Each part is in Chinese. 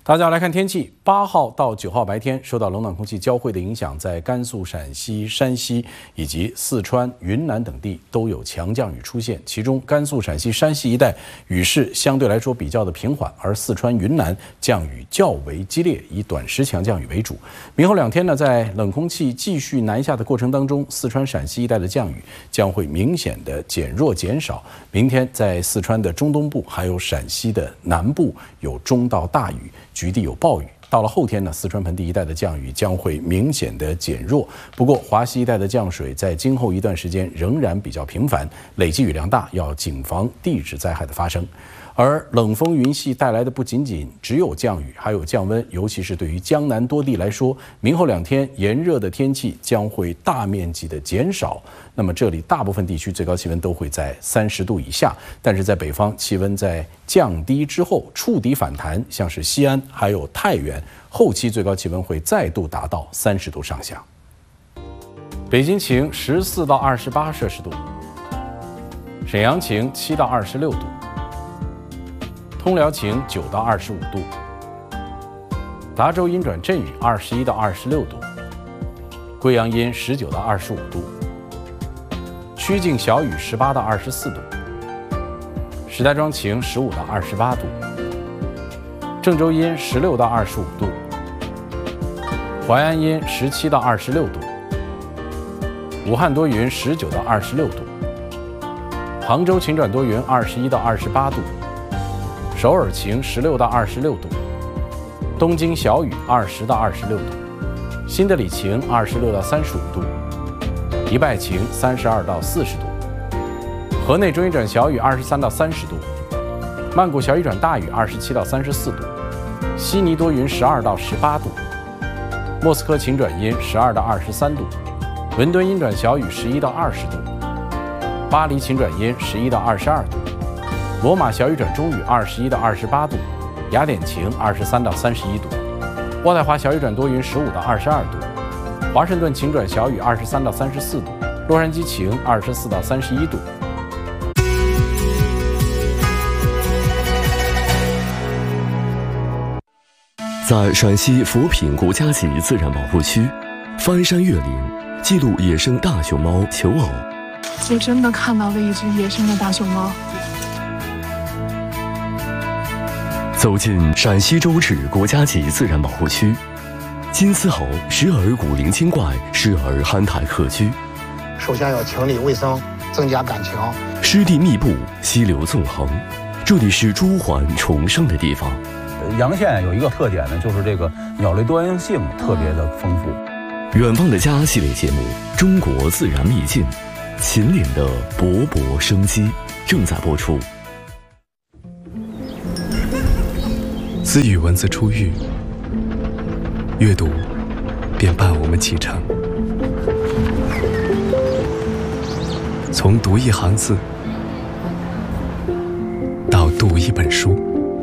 大家来看天气，8号到9号白天，受到冷暖空气交汇的影响，在甘肃、陕西、山西以及四川、云南等地都有强降雨出现。其中，甘肃、陕西、山西一带雨势相对来说比较的平缓，而四川、云南降雨较为激烈，以短时强降雨为主。明后2天呢，在冷空气继续南下的过程当中，四川、陕西一带的降雨将会明显的减弱减少。明天在四川的中东部还有陕西的南部有中到大雨，局地有暴雨。到了后天呢，四川盆地一带的降雨将会明显的减弱。不过，华西一带的降水在今后一段时间仍然比较频繁，累计雨量大，要谨防地质灾害的发生。而冷风云系带来的不仅仅只有降雨，还有降温，尤其是对于江南多地来说，明后2天炎热的天气将会大面积的减少。那么这里大部分地区最高气温都会在30度以下，但是在北方气温在降低之后触底反弹，像是西安还有太原，后期最高气温会再度达到30度上下。北京晴14到28摄氏度，沈阳晴7到26度。通辽晴9到25度，达州阴转阵雨21到26度，贵阳阴19到25度，曲靖小雨18到24度，石家庄晴15到28度，郑州阴16到25度，淮安阴17到26度，武汉多云19到26度，杭州晴转多云21到28度，首尔晴16到26度，东京小雨20到26度，新德里晴26到35度，迪拜晴32到40度，河内中阴转小雨23到30度，曼谷小雨转大雨27到34度，悉尼多云12到18度，莫斯科晴转阴12到23度，伦敦阴转小雨11到20度，巴黎晴转阴11到22度，罗马小雨转中雨21到28度，雅典晴23到31度，渥太华小雨转多云15到22度，华盛顿晴转小雨23到34度，洛杉矶晴24到31度。 在陕西扶贫国家级自然保护区，翻山越岭，记录野生大熊猫求偶。 就真的看到了一只野生的大熊猫。 走进陕西周至国家级自然保护区，金丝猴时而古灵精怪，时而憨态可掬。 首先要清理卫生，增加感情。 湿地密布，溪流纵横，这里是朱鹮重生的地方。 洋县有一个特点呢，就是这个鸟类多样性特别的丰富。 远方的家系列节目《中国自然秘境》，秦岭的勃勃生机正在播出。 自与文字初遇，阅读便伴我们启程。从读一行字，到读一本书；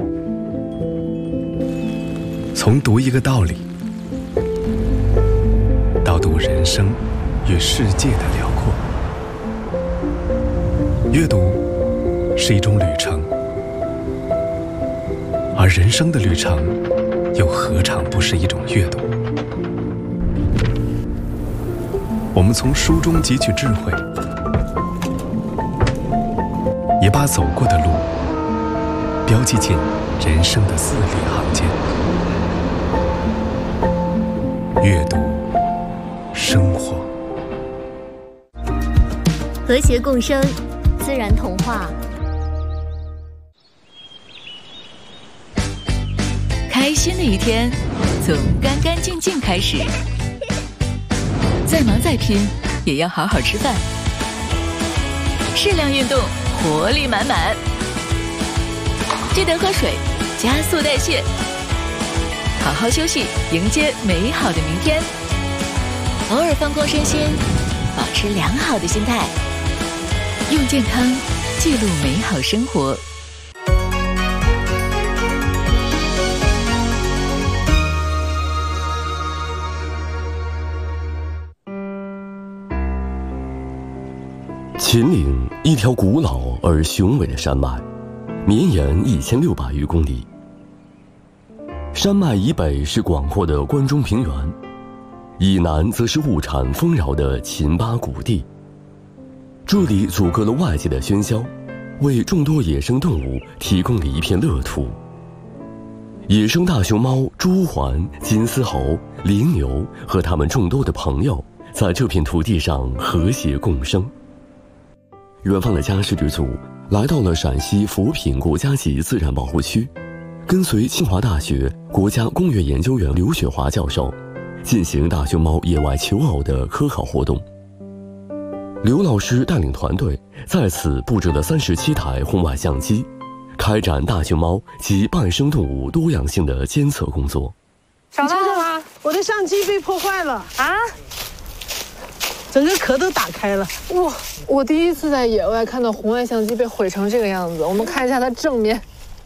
从读一个道理，到读人生与世界的辽阔。阅读是一种旅程，而人生的旅程又何尝不是一种阅读？我们从书中汲取智慧，也把走过的路标记进人生的字里行间。阅读生活， 和谐共生，自然童话。 开心的一天从干干净净开始，再忙再拼也要好好吃饭，适量运动，活力满满，记得喝水，加速代谢，好好休息，迎接美好的明天。偶尔放空身心，保持良好的心态，用健康记录美好生活。 秦岭，一条古老而雄伟的山脉，绵延1600余公里。 山脉以北是广阔的关中平原，以南则是物产丰饶的秦巴谷地。这里阻隔了外界的喧嚣，为众多野生动物提供了一片乐土。野生大熊猫、朱鹮、金丝猴、羚牛和它们众多的朋友，在这片土地上和谐共生。远方的家摄制组来到了陕西扶贫国家级自然保护区，跟随清华大学国家公园研究员刘雪华教授进行大熊猫野外求偶的科考活动。刘老师带领团队在此布置了37台红外相机，开展大熊猫及半生动物多样性的监测工作。 找到了吗？ 我的相机被破坏了啊！ 整个壳都打开了。 哇！我第一次在野外看到红外相机被毁成这个样子。我们看一下它正面，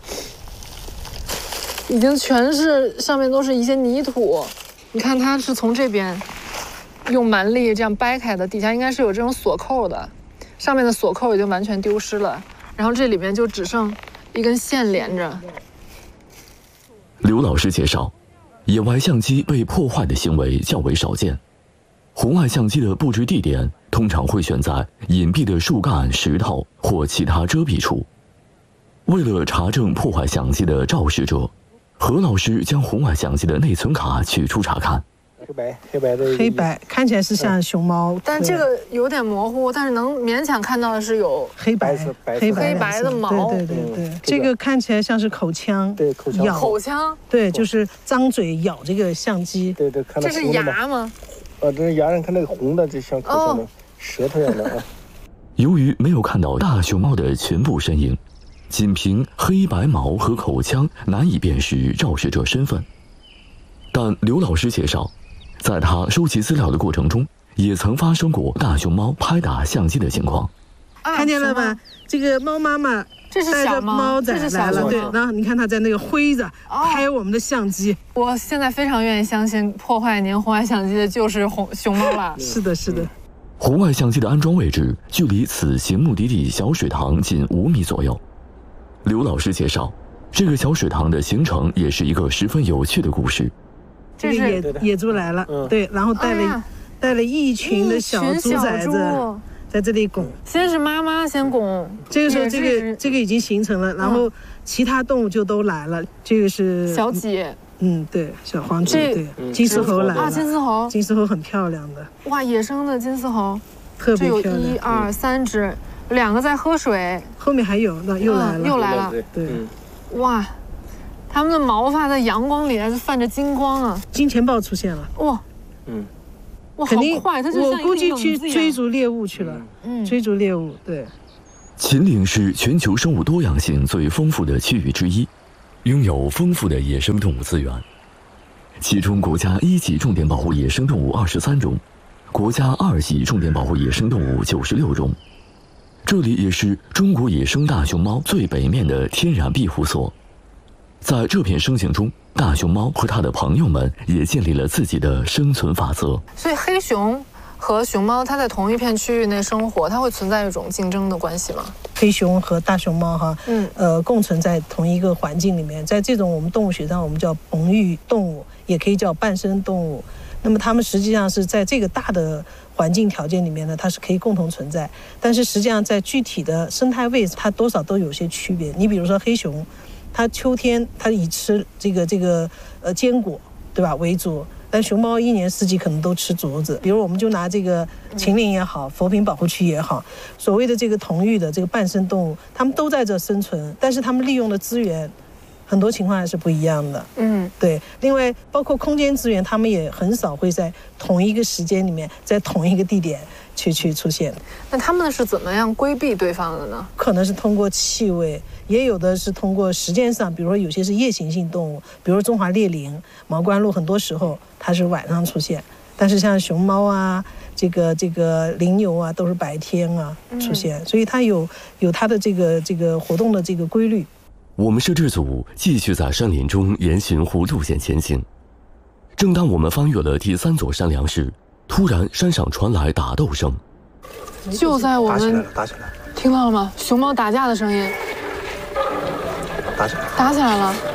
已经全是上面都是一些泥土。你看它是从这边用蛮力这样掰开的，底下应该是有这种锁扣的，上面的锁扣已经完全丢失了，然后这里面就只剩一根线连着。 刘老师介绍，野外相机被破坏的行为较为少见。红外相机的布置地点通常会选在隐蔽的树干、石头或其他遮蔽处。为了查证破坏相机的肇事者，何老师将红外相机的内存卡取出查看。 黑白看起来是像熊猫， 但这个有点模糊，但是能勉强看到的是有黑白的毛。 对，这个看起来像是口腔， 对， 口腔， 对，就是张嘴咬这个相机。 对，看到这是牙吗？ 这是牙上看那个红的，就像口腔的舌头一样的啊。 由于没有看到大熊猫的全部身影，仅凭黑白毛和口腔难以辨识肇事者身份。但刘老师介绍，在他收集资料的过程中，也曾发生过大熊猫拍打相机的情况。 看见了吧？这个猫妈妈带着猫仔来了，对，然后你看它在那个挥着拍我们的相机。 我现在非常愿意相信破坏您红外相机的就是熊猫了。 是的。 红外相机的安装位置距离此行目的地小水塘仅5米左右。刘老师介绍，这个小水塘的形成也是一个十分有趣的故事。 这个野猪来了，对，然后带了一群的小猪崽子在这里拱。 先是妈妈先拱， 这个时候这个已经形成了，然后其他动物就都来了。这个是小几， 对，小黄鸡，对，金丝猴来了。金丝猴很漂亮的。哇， 野生的金丝猴特别漂亮。 这有1、2、3只，2个在喝水， 后面还有，那又来了，对， 哇。它们的毛发在阳光里还是泛着金光啊！ 金钱豹出现了， 哇，哇， 肯定好快，它就像一个我估计去影子一样追逐猎物去了，追逐猎物，对。 秦岭是全球生物多样性最丰富的区域之一，拥有丰富的野生动物资源，其中国家1级重点保护野生动物23种，国家2级重点保护野生动物96种。这里也是中国野生大熊猫最北面的天然庇护所。在这片生境中，大熊猫和它的朋友们也建立了自己的生存法则。 所以黑熊和熊猫它在同一片区域内生活，它会存在一种竞争的关系吗？ 黑熊和大熊猫共存在同一个环境里面，在这种我们动物学上我们叫本域动物，也可以叫半生动物。那么它们实际上是在这个大的环境条件里面呢，它是可以共同存在，但是实际上在具体的生态位置，它多少都有些区别。你比如说黑熊，它秋天它以吃这个坚果，对吧，为主，但熊猫1年4季可能都吃竹子。比如我们就拿这个秦岭也好，扶贫保护区也好，所谓的这个同域的这个半生动物，它们都在这生存，但是它们利用的资源很多情况还是不一样的。对。另外包括空间资源，它们也很少会在同一个时间里面，在同一个地点去出现。 那它们是怎么样规避对方的呢？ 可能是通过气味，也有的是通过时间上，比如说有些是夜行性动物，比如中华猎羚、毛冠鹭，很多时候它是晚上出现，但是像熊猫啊、这个羚牛啊，都是白天出现，所以它有它的这个活动的这个规律。 我们摄制组继续在山林中沿寻湖路线前行。正当我们翻越了第3座山梁时，突然山上传来打斗声。 就在我们打起来， 听到了吗？熊猫打架的声音。 打起来了。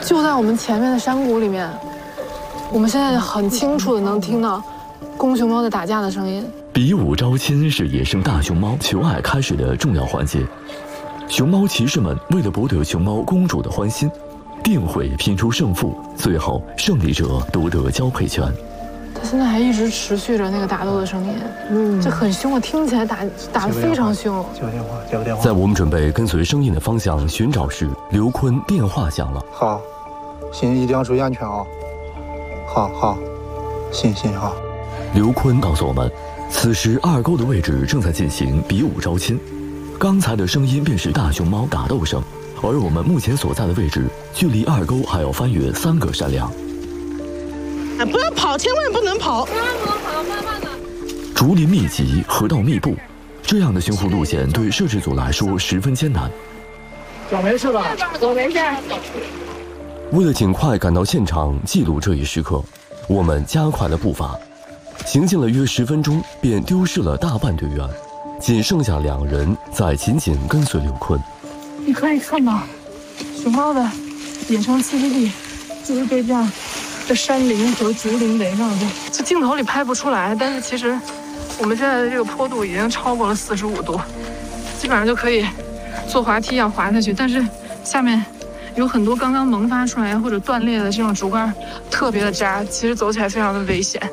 就在我们前面的山谷里面，我们现在很清楚的能听到公熊猫的打架的声音。 比武招亲是野生大熊猫求爱开始的重要环节。熊猫骑士们为了博得熊猫公主的欢心，定会拼出胜负，最后胜利者夺得交配权。 它现在还一直持续着那个打斗的声音，这很凶啊，听起来打得非常凶。 接个电话。 在我们准备跟随声音的方向寻找时，刘坤电话响了。 好，行，一定要注意安全啊。好，行好。 刘坤告诉我们，此时2沟的位置正在进行比武招亲，刚才的声音便是大熊猫打斗声，而我们目前所在的位置距离2沟还要翻越3个山梁。 不要跑，千万不能跑！ 慢慢的。 竹林密集，河道密布，这样的巡护路线对摄制组来说十分艰难。 脚没事吧？ 我没事。 为了尽快赶到现场记录这一时刻，我们加快了步伐。行进了约10分钟，便丢失了大半队员，仅剩下2人在紧紧跟随刘坤。 你可以看到，熊猫的野生栖息地就是被这样的山林和竹林围绕着。这镜头里拍不出来，但是其实我们现在的这个坡度已经超过了45度，基本上就可以坐滑梯要滑下去。但是下面有很多刚刚萌发出来或者断裂的这种竹竿，特别的扎，其实走起来非常的危险。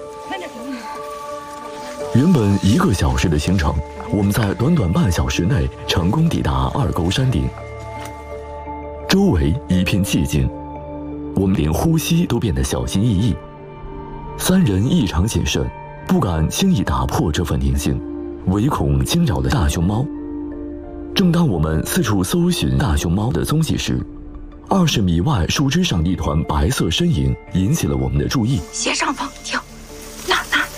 原本1个小时的行程，我们在短短半小时内成功抵达2沟山顶。周围一片寂静，我们连呼吸都变得小心翼翼。3人异常谨慎，不敢轻易打破这份宁静，唯恐惊扰了大熊猫。正当我们四处搜寻大熊猫的踪迹时，20米外树枝上一团白色身影引起了我们的注意。 斜上方，停，那。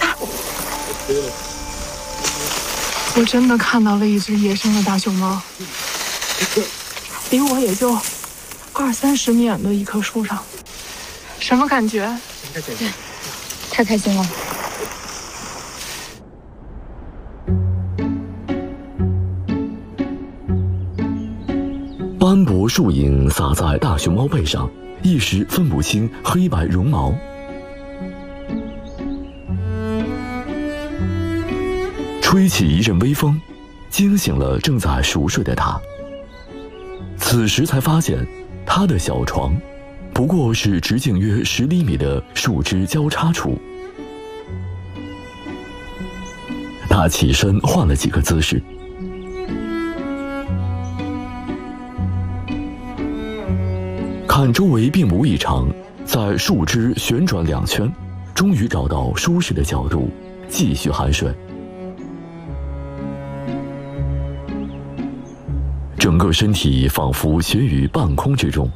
我真的看到了一只野生的大熊猫，离我也就20-30米远的一棵树上。什么感觉？ 太开心了。 斑驳树影洒在大熊猫背上，一时分不清黑白绒毛。吹起一阵微风，惊醒了正在熟睡的他。此时才发现，他的小床不过是直径约10厘米的树枝交叉处。他起身换了几个姿势，看周围并无异常，在树枝旋转2圈，终于找到舒适的角度，继续酣睡。整个身体仿佛悬于半空之中。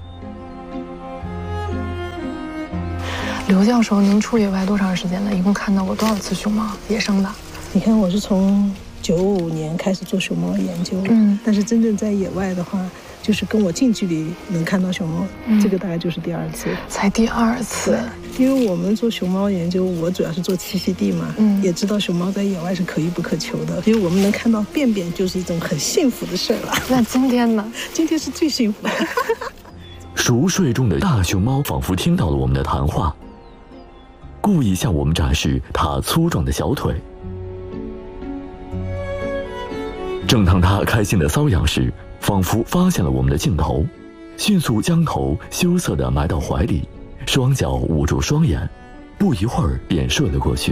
刘教授，您出野外多长时间了？一共看到过多少次熊猫？野生的？ 你看，我是从95年开始做熊猫研究，但是真正在野外的话，就是跟我近距离能看到熊猫，这个大概就是第2次， 才第2次。 因为我们做熊猫研究，我主要是做栖息地嘛，也知道熊猫在野外是可遇不可求的，所以我们能看到便便就是一种很幸福的事儿了。 那今天呢？ 今天是最幸福的。 熟睡中的大熊猫仿佛听到了我们的谈话，故意向我们展示它粗壮的小腿。正当它开心的搔痒时，仿佛发现了我们的镜头，迅速将头羞涩地埋到怀里，双脚捂住双眼，不一会儿便睡了过去。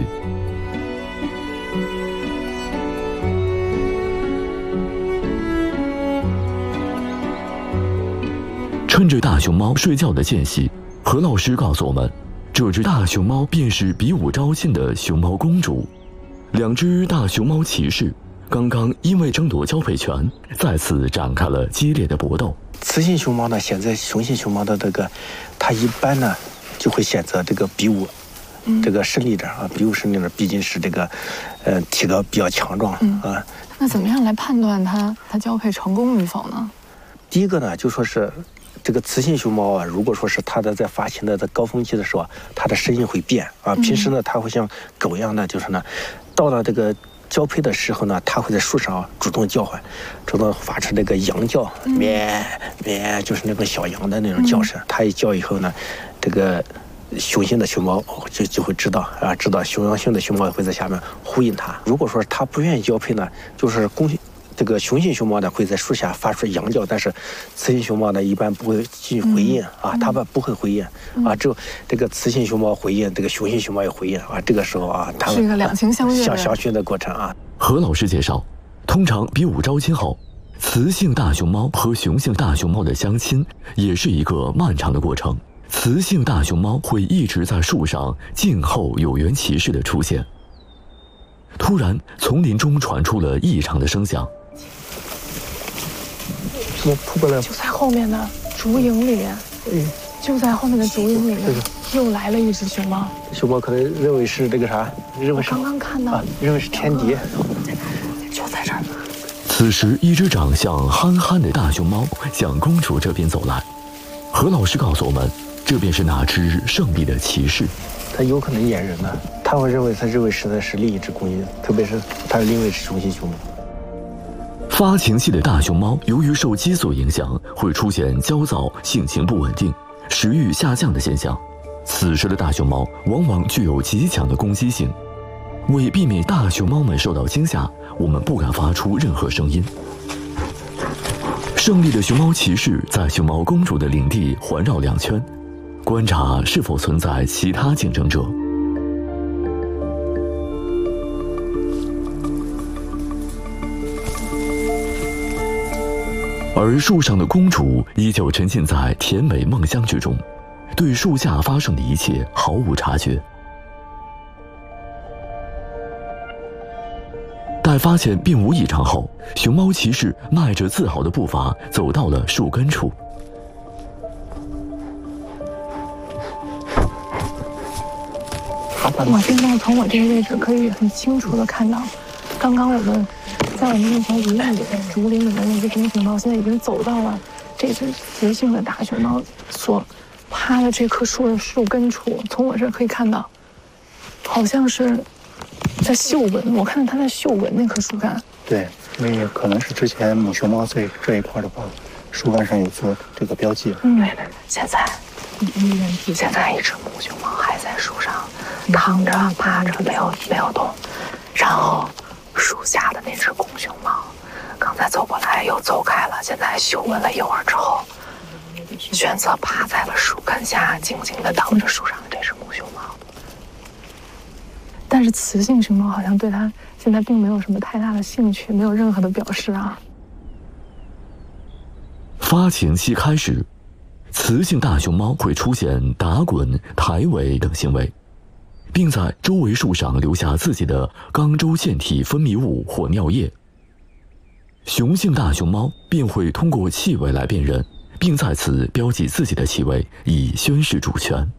趁着大熊猫睡觉的间隙，何老师告诉我们，这只大熊猫便是比武招亲的熊猫公主。2只大熊猫骑士刚刚因为争夺交配权，再次展开了激烈的搏斗。 雌性熊猫呢，选择雄性熊猫的这个，它一般呢就会选择这个比武，这个胜利者啊，比武胜利者毕竟是这个，体格比较强壮啊。 那怎么样来判断它交配成功与否呢？ 第一个呢，就说是这个雌性熊猫啊，如果说是它在发情的高峰期的时候，它的声音会变啊。平时呢，它会像狗一样的，就是呢，到了这个交配的时候呢，它会在树上主动叫唤，主动发出这个羊叫，咩咩，就是那种小羊的那种叫声。它一叫以后呢，这个雄性的熊猫就会知道知道雄性的熊猫会在下面呼应它。如果说它不愿意交配呢，就是这个雄性熊猫呢会在树下发出羊叫，但是雌性熊猫呢一般不会去回应它们不会回应只有这个雌性熊猫回应，这个雄性熊猫也回应这个时候它们是一个两情相悦相驯的过程何老师介绍，通常比武招亲后，雌性大熊猫和雄性大熊猫的相亲也是一个漫长的过程。雌性大熊猫会一直在树上静候有缘骑士的出现。突然，丛林中传出了异常的声响。 怎么扑过来？ 就在后面的竹影里面，就在后面的竹影里面，又来了一只熊猫。 熊猫可能认为是这个啥，认为是刚刚看到， 认为是天敌， 就在这儿。 此时，一只长相憨憨的大熊猫向公主这边走来。何老师告诉我们，这便是那只胜利的骑士。 它有可能掩人呢，他会认为是的是另一只公鹰，特别是它是另一只雄性熊猫。 发情期的大熊猫由于受激素影响，会出现焦躁、性情不稳定、食欲下降的现象。此时的大熊猫往往具有极强的攻击性。为避免大熊猫们受到惊吓，我们不敢发出任何声音。胜利的熊猫骑士在熊猫公主的领地环绕2圈，观察是否存在其他竞争者。而树上的公主依旧沉浸在甜美梦乡之中，对树下发生的一切毫无察觉。待发现并无异常后，熊猫骑士迈着自豪的步伐走到了树根处。 我现在从我这个位置可以很清楚的看到，刚刚我们在我们面前1米的竹林里的那只公熊猫，现在已经走到了这只雌性的大熊猫所趴的这棵树的树根处。从我这儿可以看到，好像是在嗅闻，我看到它在嗅闻那棵树干。 对，因为可能是之前母熊猫在这一块的话，树干上有做这个标记。 现在一只母熊猫还在树上躺着趴着没有动，然后树下的那只公熊猫刚才走过来又走开了，现在嗅闻了一会儿之后，选择趴在了树根下，静静地等着树上的这只母熊猫。但是雌性熊猫好像对它现在并没有什么太大的兴趣，没有任何的表示发情期开始，雌性大熊猫会出现打滚、抬尾等行为，并在周围树上留下自己的肛周腺体分泌物或尿液。雄性大熊猫便会通过气味来辨认，并在此标记自己的气味，以宣示主权。